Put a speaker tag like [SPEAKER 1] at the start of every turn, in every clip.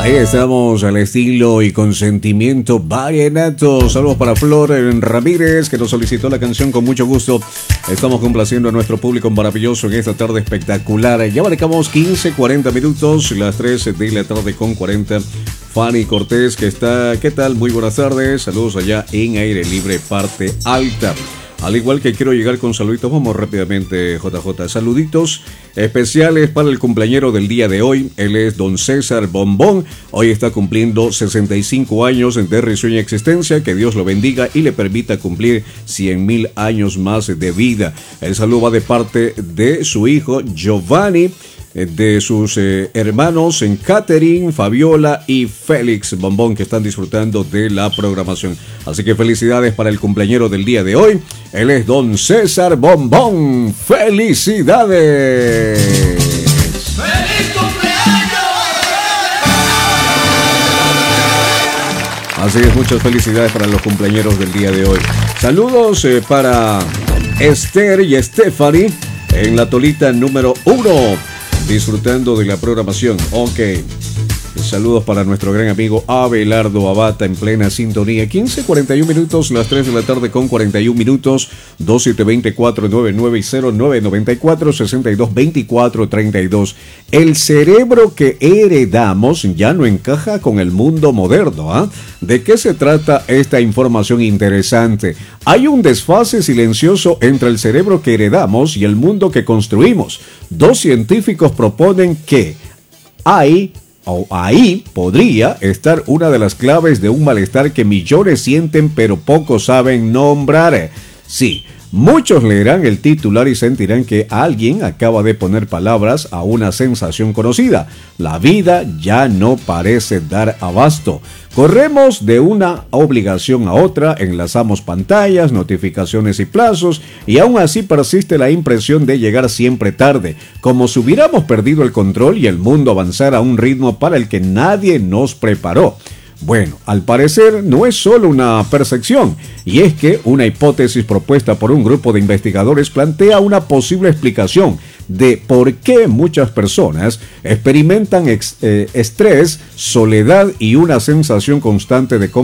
[SPEAKER 1] Ahí estamos al estilo y con sentimiento vallenato. Saludos para Flor Ramírez, que nos solicitó la canción con mucho gusto. Estamos complaciendo a nuestro público maravilloso en esta tarde espectacular. Ya marcamos 40 minutos, las 3 de la tarde con 40. Fanny Cortés, que está, ¿qué tal? Muy buenas tardes. Saludos allá en Aire Libre, parte alta. Al igual que quiero llegar con saluditos, vamos rápidamente, JJ. Saluditos especiales para el cumpleañero del día de hoy. Él es don César Bombón. Hoy está cumpliendo 65 años de risueña existencia. Que Dios lo bendiga y le permita cumplir 100,000 años más de vida. El saludo va de parte de su hijo Giovanni, de sus hermanos en Catherine, Fabiola y Félix Bombón, que están disfrutando de la programación. Así que felicidades para el cumpleañero del día de hoy. Él es don César Bombón. ¡Felicidades!
[SPEAKER 2] ¡Feliz cumpleaños!
[SPEAKER 1] Así es, muchas felicidades para los cumpleañeros del día de hoy. Saludos para Esther y Stephanie en la tolita número 1. Disfrutando de la programación. Ok. Saludos para nuestro gran amigo Abelardo Abata en plena sintonía. 15:41 minutos, las 3 de la tarde con 41 minutos. 2724-9909-94-62-24-32. El cerebro que heredamos ya no encaja con el mundo moderno. ¿Ah? ¿De qué se trata esta información interesante? Hay un desfase silencioso entre el cerebro que heredamos y el mundo que construimos. Dos científicos proponen que ahí podría estar una de las claves de un malestar que millones sienten pero pocos saben nombrar. Sí, muchos leerán el titular y sentirán que alguien acaba de poner palabras a una sensación conocida. La vida ya no parece dar abasto. Corremos de una obligación a otra, enlazamos pantallas, notificaciones y plazos, y aún así persiste la impresión de llegar siempre tarde, como si hubiéramos perdido el control y el mundo avanzara a un ritmo para el que nadie nos preparó. Bueno, al parecer no es solo una percepción, y es que una hipótesis propuesta por un grupo de investigadores plantea una posible explicación de por qué muchas personas experimentan estrés, soledad y una sensación constante de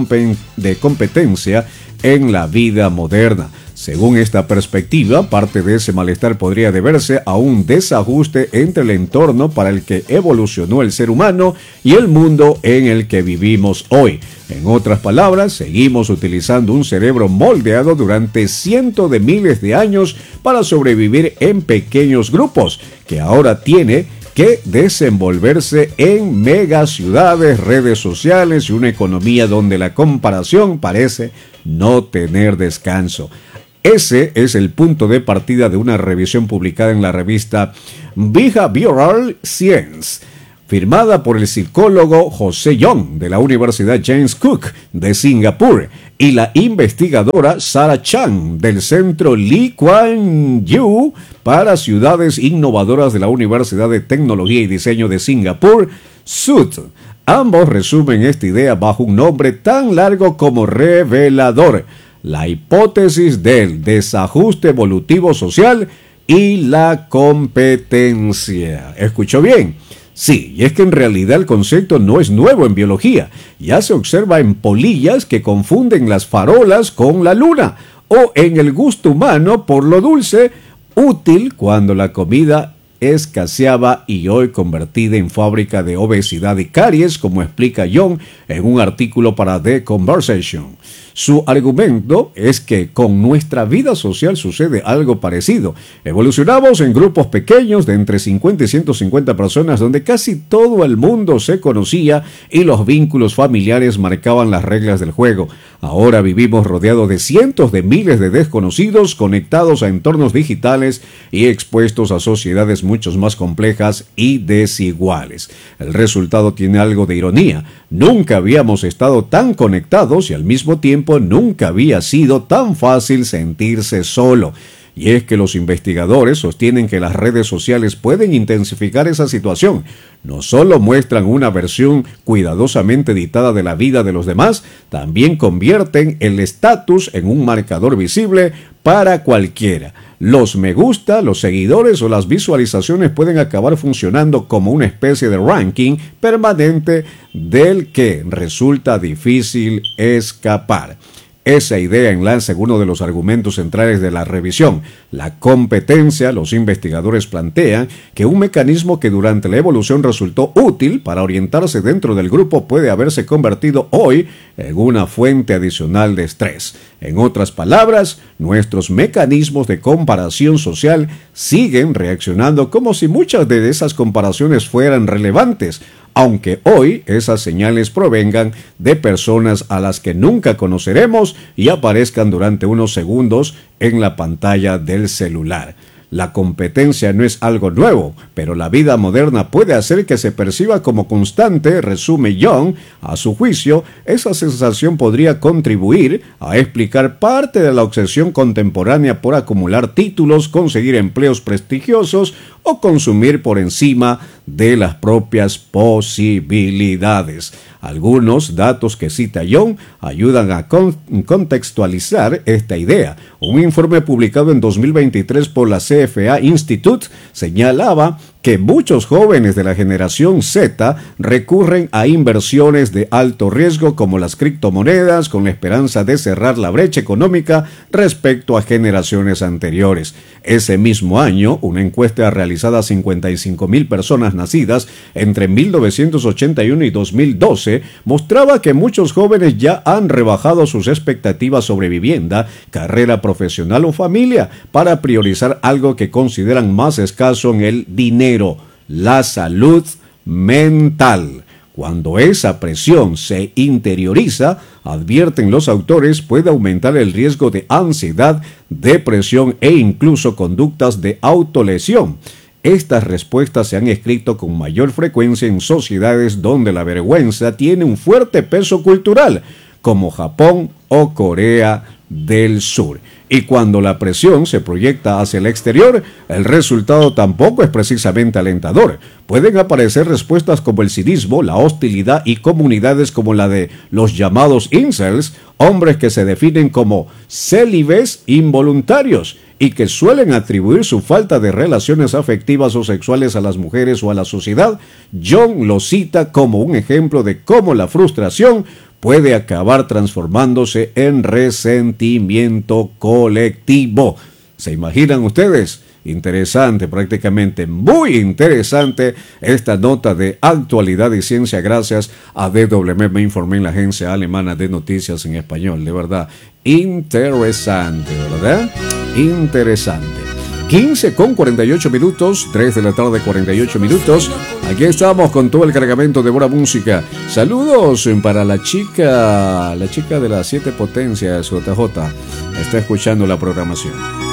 [SPEAKER 1] competencia en la vida moderna. Según esta perspectiva, parte de ese malestar podría deberse a un desajuste entre el entorno para el que evolucionó el ser humano y el mundo en el que vivimos hoy. En otras palabras, seguimos utilizando un cerebro moldeado durante cientos de miles de años para sobrevivir en pequeños grupos, que ahora tiene que desenvolverse en megaciudades, redes sociales y una economía donde la comparación parece no tener descanso. Ese es el punto de partida de una revisión publicada en la revista Behavioral Science, firmada por el psicólogo José Young de la Universidad James Cook de Singapur y la investigadora Sarah Chang del Centro Lee Kuan Yew para Ciudades Innovadoras de la Universidad de Tecnología y Diseño de Singapur, SUT. Ambos resumen esta idea bajo un nombre tan largo como revelador: la hipótesis del desajuste evolutivo social y la competencia. ¿Escuchó bien? Sí, y es que en realidad el concepto no es nuevo en biología. Ya se observa en polillas que confunden las farolas con la luna, o en el gusto humano por lo dulce, útil cuando la comida escaseaba y hoy convertida en fábrica de obesidad y caries, como explica Young en un artículo para The Conversation. Su argumento es que con nuestra vida social sucede algo parecido. Evolucionamos en grupos pequeños de entre 50 y 150 personas donde casi todo el mundo se conocía y los vínculos familiares marcaban las reglas del juego. Ahora vivimos rodeados de cientos de miles de desconocidos conectados a entornos digitales y expuestos a sociedades mucho más complejas y desiguales. El resultado tiene algo de ironía. Nunca habíamos estado tan conectados y al mismo tiempo nunca había sido tan fácil sentirse solo. Y es que los investigadores sostienen que las redes sociales pueden intensificar esa situación. No solo muestran una versión cuidadosamente editada de la vida de los demás, también convierten el estatus en un marcador visible para cualquiera. Los me gusta, los seguidores o las visualizaciones pueden acabar funcionando como una especie de ranking permanente del que resulta difícil escapar. Esa idea enlaza en uno de los argumentos centrales de la revisión, la competencia. Los investigadores plantean que un mecanismo que durante la evolución resultó útil para orientarse dentro del grupo puede haberse convertido hoy en una fuente adicional de estrés. En otras palabras, nuestros mecanismos de comparación social siguen reaccionando como si muchas de esas comparaciones fueran relevantes, aunque hoy esas señales provengan de personas a las que nunca conoceremos y aparezcan durante unos segundos en la pantalla del celular. La competencia no es algo nuevo, pero la vida moderna puede hacer que se perciba como constante, resume Young. A su juicio, esa sensación podría contribuir a explicar parte de la obsesión contemporánea por acumular títulos, conseguir empleos prestigiosos o consumir por encima de las propias posibilidades. Algunos datos que cita Young ayudan a contextualizar esta idea. Un informe publicado en 2023 por la CFA Institute señalaba que muchos jóvenes de la generación Z recurren a inversiones de alto riesgo como las criptomonedas con la esperanza de cerrar la brecha económica respecto a generaciones anteriores. Ese mismo año, una encuesta realizada a 55,000 personas nacidas entre 1981 y 2012 mostraba que muchos jóvenes ya han rebajado sus expectativas sobre vivienda, carrera profesional o familia para priorizar algo que consideran más escaso en el dinero: la salud mental. Cuando esa presión se interioriza, advierten los autores, puede aumentar el riesgo de ansiedad, depresión e incluso conductas de autolesión. Estas respuestas se han escrito con mayor frecuencia en sociedades donde la vergüenza tiene un fuerte peso cultural, como Japón o Corea del Sur. Y cuando la presión se proyecta hacia el exterior, el resultado tampoco es precisamente alentador. Pueden aparecer respuestas como el cinismo, la hostilidad y comunidades como la de los llamados incels, hombres que se definen como célibes involuntarios y que suelen atribuir su falta de relaciones afectivas o sexuales a las mujeres o a la sociedad. John lo cita como un ejemplo de cómo la frustración puede acabar transformándose en resentimiento colectivo. ¿Se imaginan ustedes? Interesante, prácticamente muy interesante esta nota de actualidad y ciencia gracias a DW. Me informé en la agencia alemana de noticias en español. De verdad, interesante, ¿verdad? Interesante. 15:48, 3 de la tarde, 48 minutos. Aquí estamos con todo el cargamento de buena música. Saludos para la chica de las 7 potencias, JJ. Está escuchando la programación.